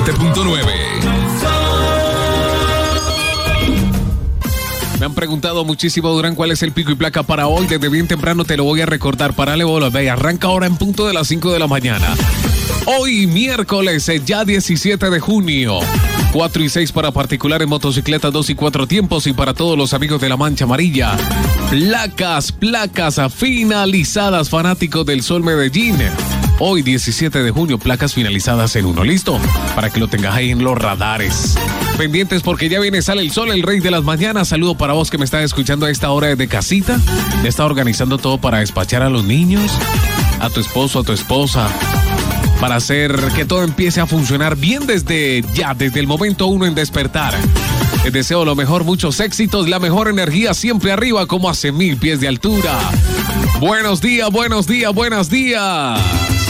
Me han preguntado muchísimo, Durán, cuál es el pico y placa para hoy. Desde bien temprano te lo voy a recordar. Parale bolas, ve, arranca ahora en punto de las 5 de la mañana. Hoy, miércoles, ya 17 de junio. 4 y 6 para particulares, motocicletas, 2 y 4 tiempos. Y para todos los amigos de la Mancha Amarilla, placas finalizadas, fanáticos del Sol Medellín. Hoy, 17 de junio, placas finalizadas en 1. ¿Listo? Para que lo tengas ahí en los radares. Pendientes porque ya viene Sale el Sol, el rey de las mañanas. Saludo para vos que me estás escuchando a esta hora desde casita. Ya está organizando todo para despachar a los niños, a tu esposo, a tu esposa, para hacer que todo empiece a funcionar bien desde el momento 1 en despertar. Les deseo lo mejor, muchos éxitos, la mejor energía siempre arriba como a 100,000 pies de altura. Buenos días, buenos días, buenos días.